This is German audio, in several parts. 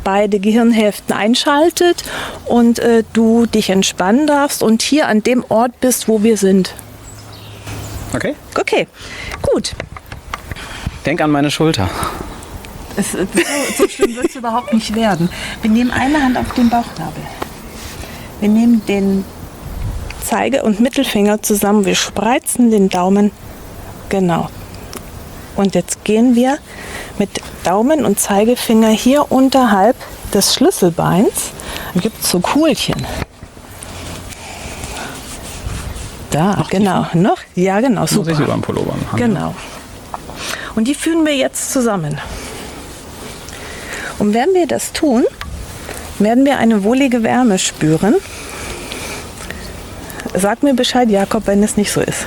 beide Gehirnhälften einschaltet und du dich entspannen darfst und hier an dem Ort bist, wo wir sind. Okay. Okay, gut. Denk an meine Schulter. So schlimm wird es überhaupt nicht werden. Wir nehmen eine Hand auf den Bauchnabel. Wir nehmen den Zeige- und Mittelfinger zusammen. Wir spreizen den Daumen. Genau. Und jetzt gehen wir mit Daumen und Zeigefinger hier unterhalb des Schlüsselbeins. Da gibt es so Kuhlchen. Da, noch genau. Noch? Ja, genau. Super. Muss ich über den Pullover machen. Genau. Und die führen wir jetzt zusammen. Und wenn wir das tun, werden wir eine wohlige Wärme spüren. Sag mir Bescheid, Jakob, wenn es nicht so ist.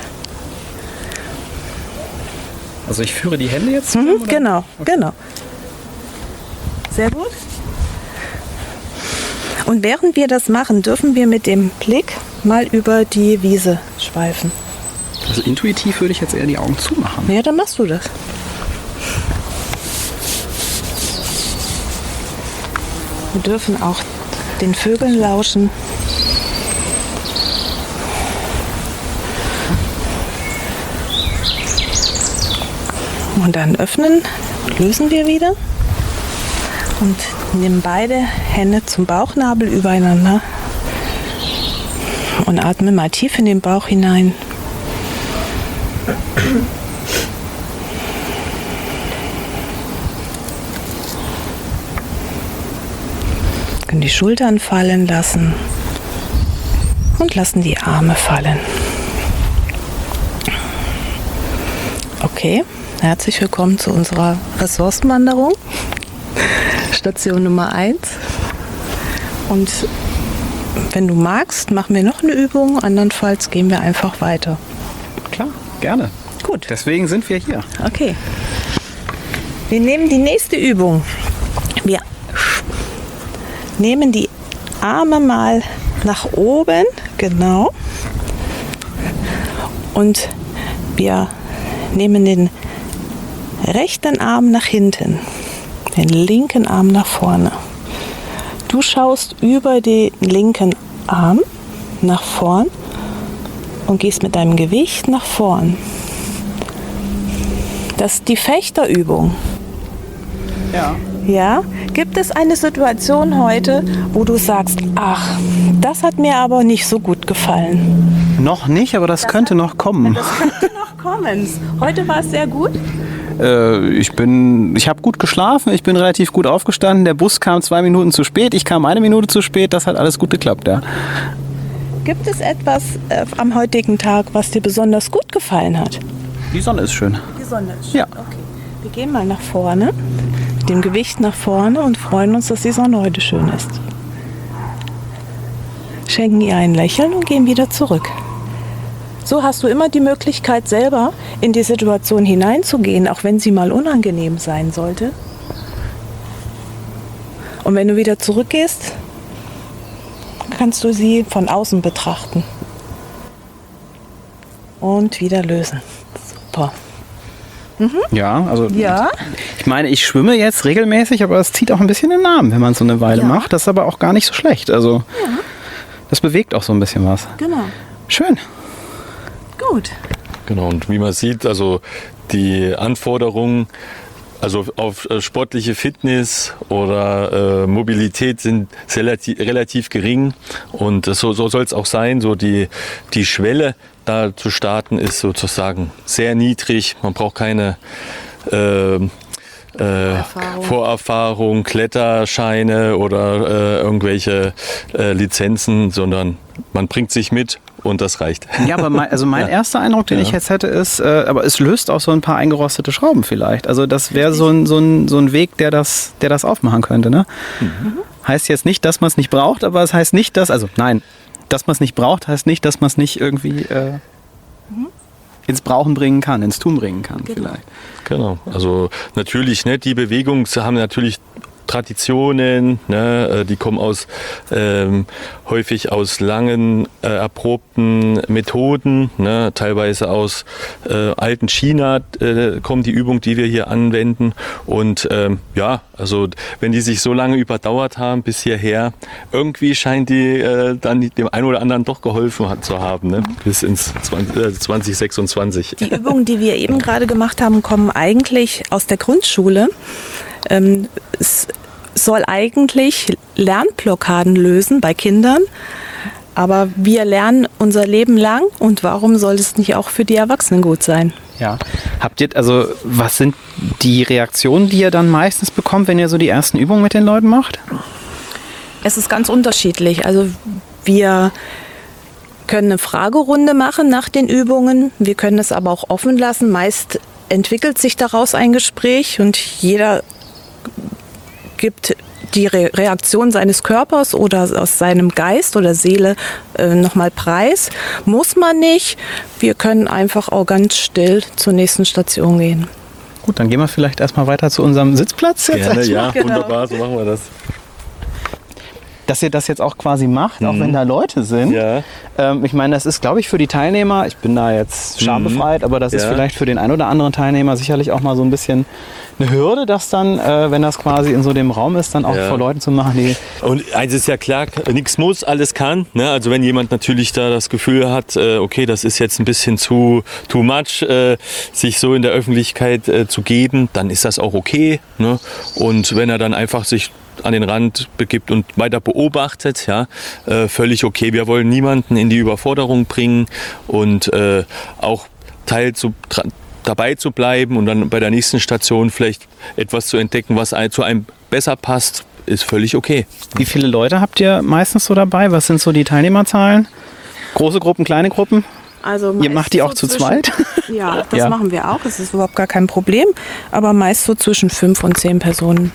Also ich führe die Hände jetzt zusammen, oder? Genau, okay. Genau. Sehr gut. Und während wir das machen, dürfen wir mit dem Blick mal über die Wiese schweifen. Also intuitiv würde ich jetzt eher die Augen zumachen. Ja, dann machst du das. Wir dürfen auch den Vögeln lauschen. Und dann öffnen, lösen wir wieder und nehmen beide Hände zum Bauchnabel übereinander und atmen mal tief in den Bauch hinein. Können die Schultern fallen lassen und lassen die Arme fallen. Okay. Herzlich willkommen zu unserer Ressourcenwanderung, Station Nummer 1. Und wenn du magst, machen wir noch eine Übung, andernfalls gehen wir einfach weiter. Klar, gerne. Gut. Deswegen sind wir hier. Okay. Wir nehmen die nächste Übung. Wir nehmen die Arme mal nach oben, genau. Und wir nehmen den rechten Arm nach hinten, den linken Arm nach vorne. Du schaust über den linken Arm nach vorn und gehst mit deinem Gewicht nach vorn. Das ist die Fechterübung. Ja. Ja? Gibt es eine Situation heute, wo du sagst, ach, das hat mir aber nicht so gut gefallen? Noch nicht, aber das könnte noch kommen. Das könnte noch kommen. Heute war es sehr gut. Ich habe gut geschlafen, ich bin relativ gut aufgestanden. Der Bus kam 2 Minuten zu spät, ich kam 1 Minute zu spät. Das hat alles gut geklappt, ja. Gibt es etwas am heutigen Tag, was dir besonders gut gefallen hat? Die Sonne ist schön. Die Sonne ist schön. Ja. Okay. Wir gehen mal nach vorne, mit dem Gewicht nach vorne und freuen uns, dass die Sonne heute schön ist. Schenken ihr ein Lächeln und gehen wieder zurück. So hast du immer die Möglichkeit, selber in die Situation hineinzugehen, auch wenn sie mal unangenehm sein sollte. Und wenn du wieder zurückgehst, kannst du sie von außen betrachten. Und wieder lösen. Super. Ja, also Ja. ich meine, ich schwimme jetzt regelmäßig, aber es zieht auch ein bisschen den Namen, wenn man es so eine Weile Ja. macht. Das ist aber auch gar nicht so schlecht. Also das bewegt auch so ein bisschen was. Genau. Schön. Gut. Genau, und wie man sieht, also die Anforderungen also auf sportliche Fitness oder Mobilität sind relativ gering und so soll es auch sein. So die Schwelle da zu starten ist sozusagen sehr niedrig. Man braucht keine Vorerfahrung, Kletterscheine oder irgendwelche Lizenzen, sondern man bringt sich mit und das reicht. Ja, aber mein erster Eindruck, den ich jetzt hätte, ist, aber es löst auch so ein paar eingerostete Schrauben vielleicht. Also das wäre so ein Weg, der das aufmachen könnte. Ne? Mhm. Heißt jetzt nicht, dass man es nicht braucht, aber es heißt nicht, dass man es nicht braucht, heißt nicht, dass man es nicht irgendwie ins Brauchen bringen kann, ins Tun bringen kann vielleicht. Genau, also natürlich, ne, die Bewegungen haben natürlich Traditionen, ne? Die kommen häufig aus langen, erprobten Methoden, ne? Teilweise aus alten China kommt die Übung, die wir hier anwenden. Und also wenn die sich so lange überdauert haben bis hierher, irgendwie scheint die dann dem einen oder anderen doch geholfen zu haben, ne? Bis ins 2026. Die Übungen, die wir eben gerade gemacht haben, kommen eigentlich aus der Grundschule. Es soll eigentlich Lernblockaden lösen bei Kindern, aber wir lernen unser Leben lang und warum soll es nicht auch für die Erwachsenen gut sein? Ja. Was sind die Reaktionen, die ihr dann meistens bekommt, wenn ihr so die ersten Übungen mit den Leuten macht? Es ist ganz unterschiedlich. Also wir können eine Fragerunde machen nach den Übungen. Wir können es aber auch offen lassen. Meist entwickelt sich daraus ein Gespräch und jeder gibt die Reaktion seines Körpers oder aus seinem Geist oder Seele nochmal preis. Muss man nicht. Wir können einfach auch ganz still zur nächsten Station gehen. Gut, dann gehen wir vielleicht erstmal weiter zu unserem Sitzplatz. Gerne, ja, Genau. wunderbar, so machen wir das. Dass ihr das jetzt auch quasi macht, auch wenn da Leute sind. Ja. Ich meine, das ist, glaube ich, für die Teilnehmer, ich bin da jetzt schambefreit, aber das ist Ja. vielleicht für den einen oder anderen Teilnehmer sicherlich auch mal so ein bisschen eine Hürde, das dann, wenn das quasi in so dem Raum ist, dann auch vor Leuten zu machen, die... Und eins ist ja klar, nichts muss, alles kann. Ne? Also wenn jemand natürlich da das Gefühl hat, okay, das ist jetzt ein bisschen too much, sich so in der Öffentlichkeit zu geben, dann ist das auch okay. Ne? Und wenn er dann einfach sich an den Rand begibt und weiter beobachtet, ja, völlig okay. Wir wollen niemanden in die Überforderung bringen und auch dabei zu bleiben und dann bei der nächsten Station vielleicht etwas zu entdecken, was zu einem besser passt, ist völlig okay. Wie viele Leute habt ihr meistens so dabei? Was sind so die Teilnehmerzahlen? Große Gruppen, kleine Gruppen? Also Ihr macht die auch zu zweit? Ja, das Ja. machen wir auch. Das ist überhaupt gar kein Problem. Aber meist so zwischen 5 und 10 Personen.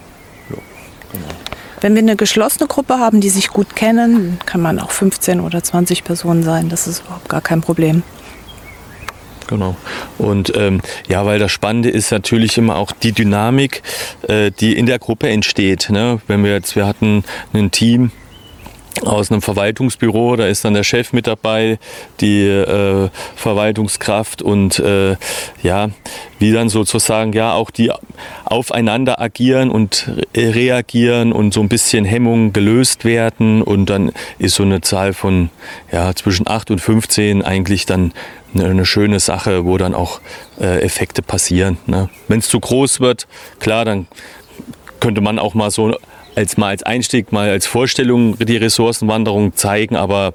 Wenn wir eine geschlossene Gruppe haben, die sich gut kennen, kann man auch 15 oder 20 Personen sein. Das ist überhaupt gar kein Problem. Genau. Und weil das Spannende ist natürlich immer auch die Dynamik, die in der Gruppe entsteht. Ne? Wir hatten ein Team aus einem Verwaltungsbüro, da ist dann der Chef mit dabei, die Verwaltungskraft und wie dann sozusagen auch die aufeinander agieren und reagieren und so ein bisschen Hemmungen gelöst werden und dann ist so eine Zahl von zwischen 8 und 15 eigentlich dann eine schöne Sache, wo dann auch Effekte passieren. Ne? Wenn es zu groß wird, klar, dann könnte man auch mal so als Einstieg, mal als Vorstellung die Ressourcenwanderung zeigen, aber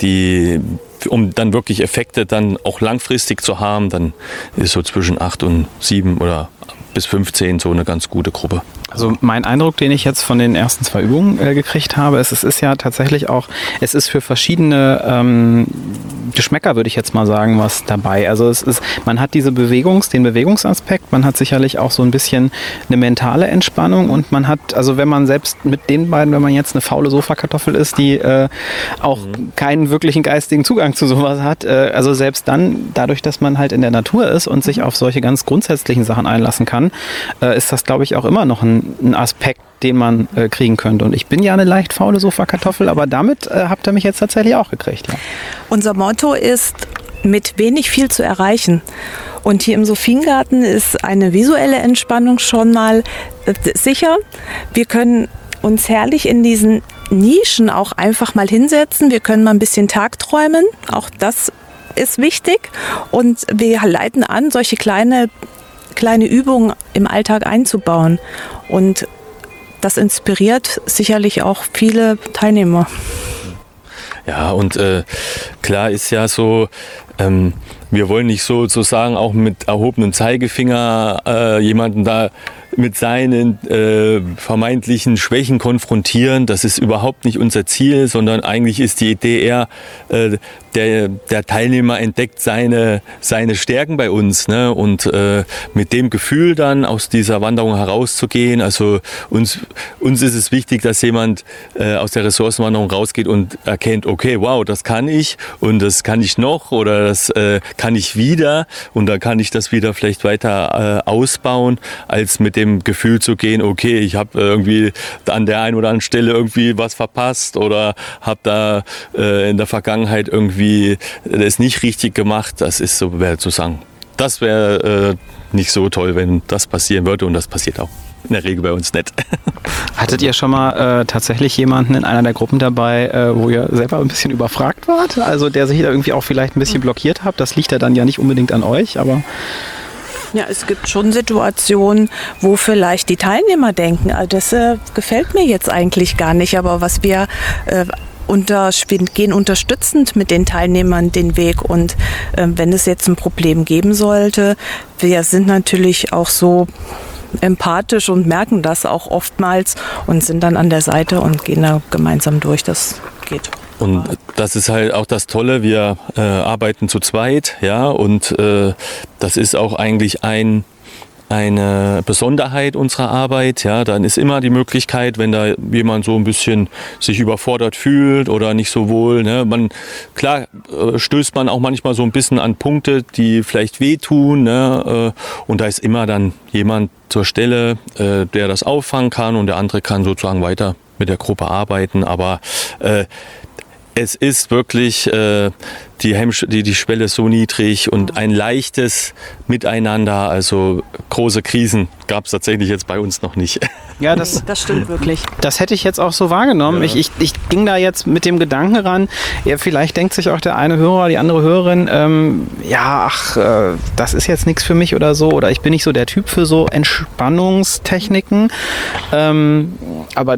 um dann wirklich Effekte dann auch langfristig zu haben, dann ist so zwischen 8 und 7 oder bis 15 so eine ganz gute Gruppe. Also mein Eindruck, den ich jetzt von den ersten 2 Übungen gekriegt habe, es ist ja tatsächlich auch, es ist für verschiedene Geschmäcker, würde ich jetzt mal sagen, was dabei. Also man hat den Bewegungsaspekt, man hat sicherlich auch so ein bisschen eine mentale Entspannung und man hat, also wenn man selbst mit den beiden, wenn man jetzt eine faule Sofakartoffel ist, die auch keinen wirklichen geistigen Zugang zu sowas hat, also selbst dann, dadurch, dass man halt in der Natur ist und sich auf solche ganz grundsätzlichen Sachen einlassen kann, ist das, glaube ich, auch immer noch ein Aspekt, den man kriegen könnte. Und ich bin ja eine leicht faule Sofakartoffel, aber damit habt ihr mich jetzt tatsächlich auch gekriegt. Ja. Unser Motto ist, mit wenig viel zu erreichen. Und hier im Sophiengarten ist eine visuelle Entspannung schon mal sicher. Wir können uns herrlich in diesen Nischen auch einfach mal hinsetzen. Wir können mal ein bisschen tagträumen. Auch das ist wichtig. Und wir leiten an, solche kleine Übungen im Alltag einzubauen. Und das inspiriert sicherlich auch viele Teilnehmer. Ja, und klar ist ja so, wir wollen nicht sozusagen auch mit erhobenem Zeigefinger jemanden da mit seinen vermeintlichen Schwächen konfrontieren. Das ist überhaupt nicht unser Ziel, sondern eigentlich ist die Idee eher, der Teilnehmer entdeckt seine Stärken bei uns, ne? Und mit dem Gefühl dann aus dieser Wanderung herauszugehen. Also uns ist es wichtig, dass jemand aus der Ressourcenwanderung rausgeht und erkennt, okay, wow, das kann ich und das kann ich noch oder das kann ich wieder und dann kann ich das wieder vielleicht weiter ausbauen, als mit dem Gefühl zu gehen, okay, ich habe irgendwie an der einen oder anderen Stelle irgendwie was verpasst oder habe da in der Vergangenheit irgendwie das nicht richtig gemacht. Das ist so, wäre zu sagen, das wäre nicht so toll, wenn das passieren würde und das passiert auch in der Regel bei uns nicht. Hattet ihr schon mal tatsächlich jemanden in einer der Gruppen dabei, wo ihr selber ein bisschen überfragt wart? Also der sich da irgendwie auch vielleicht ein bisschen blockiert hat? Das liegt ja dann ja nicht unbedingt an euch, aber... Ja, es gibt schon Situationen, wo vielleicht die Teilnehmer denken, das gefällt mir jetzt eigentlich gar nicht, aber was wir gehen unterstützend mit den Teilnehmern den Weg und wenn es jetzt ein Problem geben sollte, wir sind natürlich auch so empathisch und merken das auch oftmals und sind dann an der Seite und gehen da gemeinsam durch, das geht. Und das ist halt auch das Tolle, wir arbeiten zu zweit, ja, und das ist auch eigentlich eine Besonderheit unserer Arbeit, ja, dann ist immer die Möglichkeit, wenn da jemand so ein bisschen sich überfordert fühlt oder nicht so wohl, ne, klar stößt man auch manchmal so ein bisschen an Punkte, die vielleicht wehtun, ne, und da ist immer dann jemand zur Stelle, der das auffangen kann und der andere kann sozusagen weiter mit der Gruppe arbeiten, aber es ist wirklich, die Schwelle ist so niedrig und ein leichtes Miteinander, also große Krisen gab es tatsächlich jetzt bei uns noch nicht. Ja, das stimmt wirklich. Das hätte ich jetzt auch so wahrgenommen. Ja. Ich ging da jetzt mit dem Gedanken ran, ja, vielleicht denkt sich auch der eine Hörer, die andere Hörerin, das ist jetzt nichts für mich oder so, oder ich bin nicht so der Typ für so Entspannungstechniken. Aber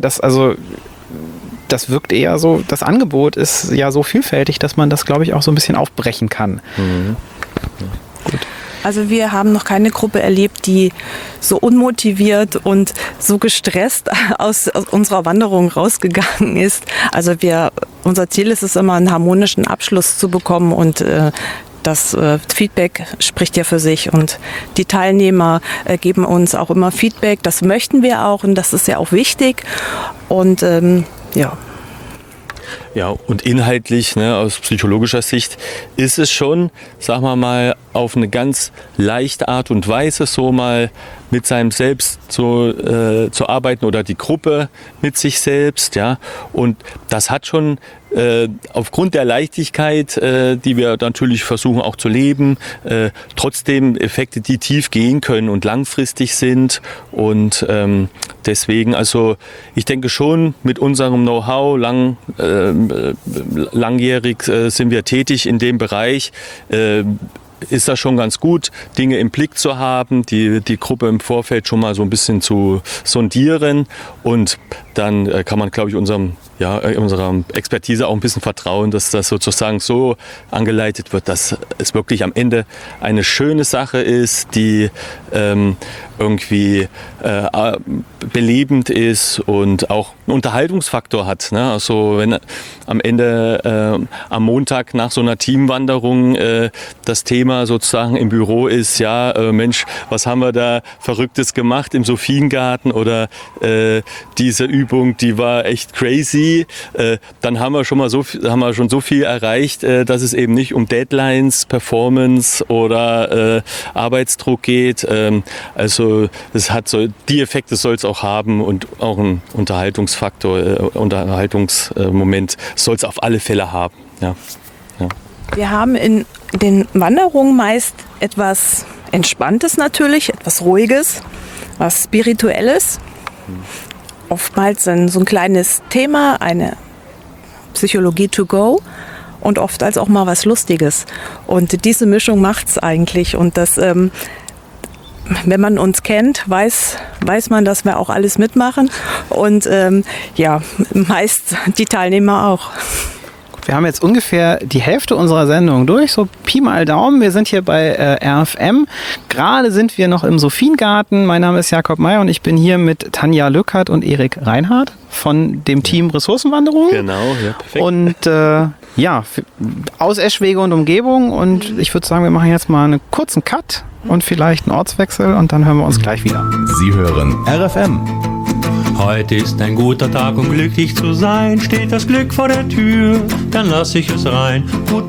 das wirkt eher so, das Angebot ist ja so vielfältig, dass man das, glaube ich, auch so ein bisschen aufbrechen kann. Mhm. Gut. Also wir haben noch keine Gruppe erlebt, die so unmotiviert und so gestresst aus unserer Wanderung rausgegangen ist. Also unser Ziel ist es immer, einen harmonischen Abschluss zu bekommen und das Feedback spricht ja für sich und die Teilnehmer geben uns auch immer Feedback. Das möchten wir auch und das ist ja auch wichtig und ja. Ja, und inhaltlich, ne, aus psychologischer Sicht, ist es schon, sagen wir mal, auf eine ganz leichte Art und Weise so mal mit seinem Selbst zu arbeiten oder die Gruppe mit sich selbst, ja. Und das hat schon aufgrund der Leichtigkeit, die wir natürlich versuchen auch zu leben, trotzdem Effekte, die tief gehen können und langfristig sind. Und deswegen, also ich denke schon, mit unserem Know-how, langjährig sind wir tätig in dem Bereich, ist das schon ganz gut, Dinge im Blick zu haben, die Gruppe im Vorfeld schon mal so ein bisschen zu sondieren und dann kann man, glaube ich, unserer Expertise auch ein bisschen vertrauen, dass das sozusagen so angeleitet wird, dass es wirklich am Ende eine schöne Sache ist, die irgendwie belebend ist und auch einen Unterhaltungsfaktor hat. Ne? Also wenn am Ende am Montag nach so einer Teamwanderung das Thema sozusagen im Büro ist, ja, Mensch, was haben wir da Verrücktes gemacht im Sophiengarten oder diese Übung, die war echt crazy, dann haben wir schon so viel erreicht, dass es eben nicht um Deadlines, Performance oder Arbeitsdruck geht. Also es hat so, die Effekte soll es auch haben und auch ein Unterhaltungsmoment soll es auf alle Fälle haben. Ja. Ja. Wir haben in den Wanderungen meist etwas Entspanntes natürlich, etwas Ruhiges, was Spirituelles. Oftmals so ein kleines Thema, eine Psychologie to go und oft als auch mal was Lustiges. Und diese Mischung macht's eigentlich. Und das, wenn man uns kennt, weiß man, dass wir auch alles mitmachen. Und meist die Teilnehmer auch. Wir haben jetzt ungefähr die Hälfte unserer Sendung durch, so Pi mal Daumen. Wir sind hier bei RFM. Gerade sind wir noch im Sophiengarten. Mein Name ist Jakob Meyer und ich bin hier mit Tanja Lückert und Erik Reinhardt von dem Team Ressourcenwanderung. Genau, ja, perfekt. Und Ja, aus Eschwege und Umgebung. Und ich würde sagen, wir machen jetzt mal einen kurzen Cut und vielleicht einen Ortswechsel und dann hören wir uns gleich wieder. Sie hören RFM. Heute ist ein guter Tag, um glücklich zu sein. Steht das Glück vor der Tür, dann lass ich es rein. Gut